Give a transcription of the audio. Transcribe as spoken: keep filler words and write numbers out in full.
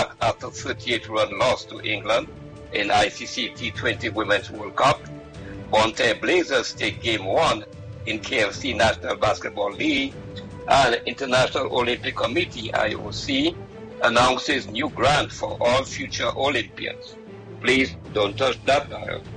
back after thirty-eight run loss to England in I C C T twenty Women's World Cup. Bonte Blazers take game one in K F C National Basketball League. And International Olympic Committee, I O C, announces new grant for all future Olympians. Please don't touch that dial.